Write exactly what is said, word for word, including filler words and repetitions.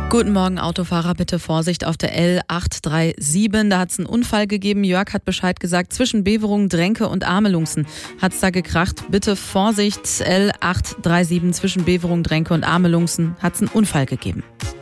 Guten Morgen, Autofahrer, bitte Vorsicht auf der L acht drei sieben. Da hat es einen Unfall gegeben. Jörg hat Bescheid gesagt, zwischen Beverungen, Dränke und Amelungsen hat es da gekracht. Bitte Vorsicht, L acht drei sieben zwischen Beverungen, Dränke und Amelungsen hat es einen Unfall gegeben.